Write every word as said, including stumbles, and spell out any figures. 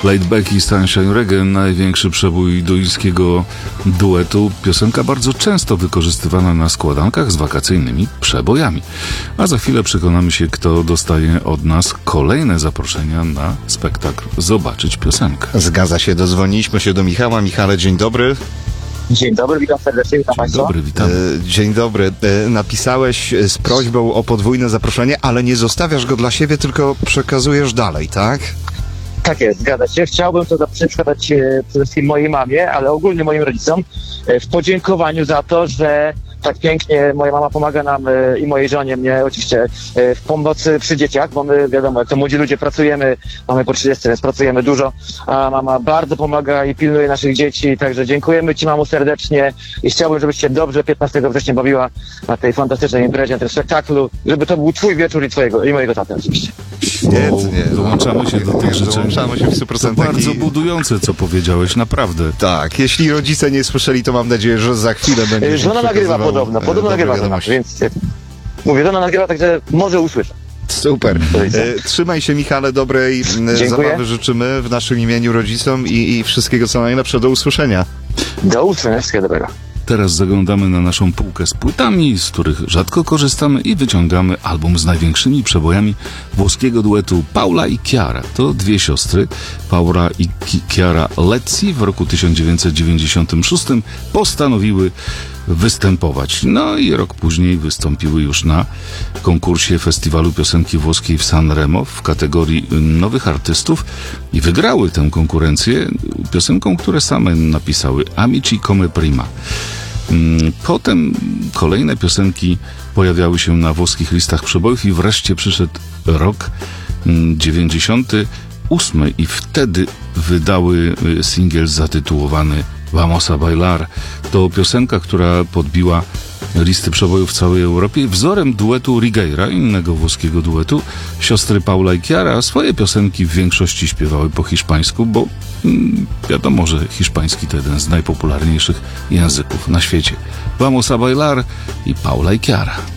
Laidback i Sunshine Reggae, największy przebój duńskiego duetu. Piosenka bardzo często wykorzystywana na składankach z wakacyjnymi przebojami. A za chwilę przekonamy się, kto dostaje od nas kolejne zaproszenia na spektakl Zobaczyć piosenkę. Zgadza się, dozwoniliśmy się do Michała. Michale, dzień dobry. Dzień dobry, witam serdecznie, witam Dzień Państwa. dobry, witam. E, dzień dobry. E, napisałeś z prośbą o podwójne zaproszenie, ale nie zostawiasz go dla siebie, tylko przekazujesz dalej, tak? Tak jest, zgadza się. Chciałbym to przekazać e, przede wszystkim mojej mamie, ale ogólnie moim rodzicom e, w podziękowaniu za to, że tak pięknie moja mama pomaga nam e, i mojej żonie, mnie oczywiście, e, w pomocy przy dzieciach, bo my, wiadomo, jak to młodzi ludzie pracujemy, mamy po trzydziestu, więc pracujemy dużo, a mama bardzo pomaga i pilnuje naszych dzieci, także dziękujemy Ci, mamo, serdecznie i chciałbym, żebyś się dobrze piętnastego września bawiła na tej fantastycznej imprezie, na tym spektaklu, żeby to był Twój wieczór i Twojego, i mojego taty oczywiście. Świetnie. O, dołączamy się do tych życzeń. Dołączamy się w stu To procentach. bardzo i... budujące, co powiedziałeś, naprawdę. Tak, jeśli rodzice nie słyszeli, to mam nadzieję, że za chwilę będzie. E, Żona nagrywa podobno, podobno nagrywa to nasz, więc e, mówię, żona nagrywa, także może usłyszę. Super. E, trzymaj się, Michale, dobrej e, Dziękuję. zabawy życzymy w naszym imieniu rodzicom i, i wszystkiego co najlepsze. Do usłyszenia. Do usłyszenia, wszystkiego dobrego. Teraz zaglądamy na naszą półkę z płytami, z których rzadko korzystamy i wyciągamy album z największymi przebojami włoskiego duetu Paula i Chiara. To dwie siostry, Paula i Ki- Chiara Lezzi, w roku tysiąc dziewięćset dziewięćdziesiątym szóstym postanowiły występować. No i rok później wystąpiły już na konkursie Festiwalu Piosenki Włoskiej w Sanremo w kategorii nowych artystów i wygrały tę konkurencję piosenką, które same napisały, Amici come prima. Potem kolejne piosenki pojawiały się na włoskich listach przebojów i wreszcie przyszedł rok dziewięćdziesiąty ósmy i wtedy wydały singiel zatytułowany Vamos a bailar. To piosenka, która podbiła listy przebojów w całej Europie. Wzorem duetu Righeira, innego włoskiego duetu, siostry Paula i Chiara swoje piosenki w większości śpiewały po hiszpańsku, bo mm, wiadomo, że hiszpański to jeden z najpopularniejszych języków na świecie. Vamos a bailar i Paula i Chiara.